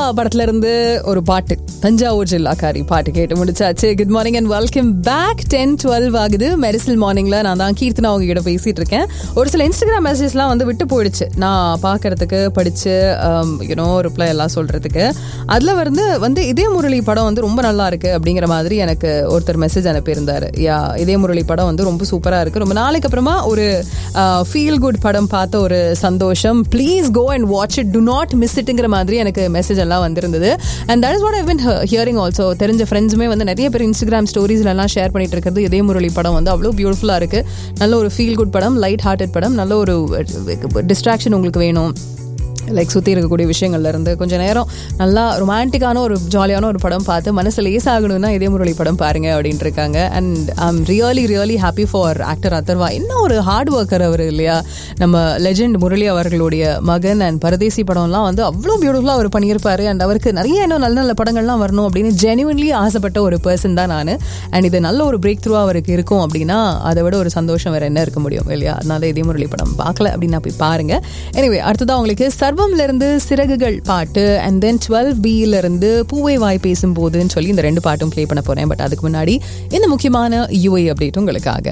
படத்துல இருந்து ஒரு பாட்டு, தஞ்சாவூர் ஜில்லாக்காரி பாட்டு கேட்டு முடிச்சாச்சு. Good morning and welcome back. 10:12 ஆகுது. மெரிசல் மார்னிங்ல நான் தான் கீர்த்தனா அவங்க கிட்ட பேசிட்டு இருக்கேன். ஒரு சில இன்ஸ்டாகிராம் மெசேஜ்லாம் வந்து விட்டு போயிடுச்சு, நான் பாக்குறதுக்கு படிச்சு ரிப்ளை எல்லாம் சொல்றதுக்கு. அதுல வந்து இதே முரளி படம் வந்து ரொம்ப நல்லா இருக்கு அப்படிங்கிற மாதிரி எனக்கு ஒருத்தர் மெசேஜ் அனுப்பியிருந்தாரு. இதே முரளி படம் வந்து ரொம்ப சூப்பரா இருக்கு, ரொம்ப நாளைக்கு அப்புறமா ஒரு ஃபீல் குட் படம் பார்த்த ஒரு சந்தோஷம், please go and watch it, to not miss இட்ங்கிற மாதிரி எனக்கு மெசேஜ் எல்லாம் வந்திருந்தது. And that is what I've been hearing also. தெரிஞ்ச ஃப்ரெண்ட்ஸுமே வந்து நிறைய பேர் இன்ஸ்டாகிராம் ஸ்டோரிஸ்ல எல்லாம் ஷேர் பண்ணிட்டு இருக்கிறது, இதே முரளி படம் வந்து அவ்வளோ பியூட்டிஃபுல்லா இருக்கு, நல்ல ஒரு ஃபீல் குட் படம், லைட் ஹார்ட்டட் படம், நல்ல ஒரு டிஸ்ட்ராக்ஷன் உங்களுக்கு வேணும், லைக் சுற்றி இருக்கக்கூடிய விஷயங்கள்ல இருந்து கொஞ்சம் நேரம் நல்லா ரொமான்டிக்கான ஒரு ஜாலியான ஒரு படம் பார்த்து மனசு லேசாகணும்னா இதே முரளி படம் பாருங்க அப்படின்ட்டு இருக்காங்க. And I am really happy for actor Atharva. இன்னும் ஒரு ஹார்ட் ஒர்க்கர் அவர் இல்லையா, நம்ம லெஜெண்ட் முரளி அவர்களுடைய மகன். அண்ட் பரதேசி படம்லாம் வந்து அவ்வளோ பியூட்டிஃபுல்லாக அவர் பண்ணியிருப்பாரு. அண்ட் அவருக்கு நிறைய இன்னும் நல்ல நல்ல படங்கள்லாம் வரணும் அப்படின்னு ஜெனுவன்லி ஆசைப்பட்ட ஒரு பர்சன் தான் நான். அண்ட் இது நல்ல ஒரு பிரேக் த்ரூ அவருக்கு இருக்கும் அப்படின்னா அதை விட ஒரு சந்தோஷம் வேற என்ன இருக்க முடியும் இல்லையா. அதனால இதே முரளி படம் பார்க்கல அப்படின்னா போய் பாருங்க. எனிவே, அடுத்ததான் உங்களுக்கு சர்வம்ல இருந்து சிறகுகள் பாட்டு, அண்ட் தென் 12B இருந்து பூவை வாய் பேசும் போதுன்னு சொல்லி இந்த ரெண்டு பாட்டும் ப்ளே பண்ண போறேன். பட் அதுக்கு முன்னாடி இந்த முக்கியமான UAE அப்டேட் உங்களுக்காக.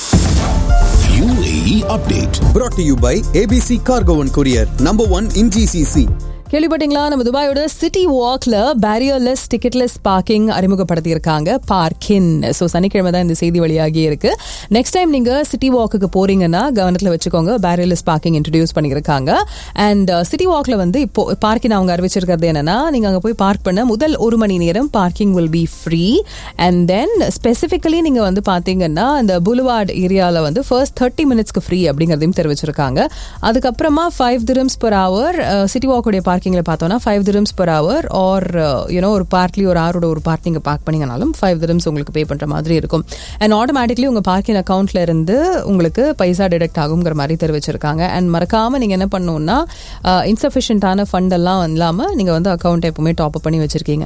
UAE update brought to you by ABC Cargo and Courier, number 1 in GCC. கேள்விப்பட்டீங்களா, நம்ம துபாயோட சிட்டி வாக்ல பேரியர்லெஸ் டிக்கெட்லெஸ் பார்க்கிங் அறிமுகப்படுத்தி இருக்காங்க, பார்க்கின். ஸோ சனிக்கிழமை தான் இந்த செய்தி வெளியாகி இருக்கு. நெக்ஸ்ட் டைம் நீங்க சிட்டி வாக்குக்கு போறீங்கன்னா கவனத்தில் வச்சுக்கோங்க, பேரியர்லெஸ் பார்க்கிங் இன்ட்ரடியூஸ் பண்ணியிருக்காங்க. அண்ட் சிட்டி வாக்ல வந்து இப்போ பார்க்கிங் அவங்க அறிவிச்சிருக்கிறது என்னன்னா, நீங்க அங்கே போய் பார்க் பண்ண முதல் 1 மணி நேரம் parking will be free. And then specifically நீங்க வந்து பாத்தீங்கன்னா இந்த புலுவார்ட் ஏரியாவில் வந்து ஃபர்ஸ்ட் 30 மினிட்ஸ்க்கு ஃப்ரீ அப்படிங்கிறதையும் தெரிவிச்சிருக்காங்க. அதுக்கப்புறமா 5 dirhams per hour சிட்டி வாக்குடைய பார்க்கிங்ல பார்த்தோம்னா 5 dirhams per hour, ஆர் ஒரு பார்ட்லி ஒரு ஆரோட ஒரு பார்ட் நீங்க பார்க் பண்ணீங்கனாலும் 5 dirhams உங்களுக்கு பே பண்ற மாதிரி இருக்கும். அண்ட் ஆட்டோமேட்டிக்லி உங்க பார்க்கிங் அக்கௌண்ட்ல இருந்து உங்களுக்கு பைசா டிடெக்ட் ஆகுங்கிற மாதிரி தெரிவிச்சிருக்காங்க. அண்ட் மறக்காம நீங்க என்ன பண்ணணும்னா இன்சஃபிஷியன்டான ஃபண்ட் எல்லாம் இல்லாம நீங்க வந்து அக்கௌண்ட் எப்பவுமே டாப் அப் பண்ணி வச்சிருக்கீங்க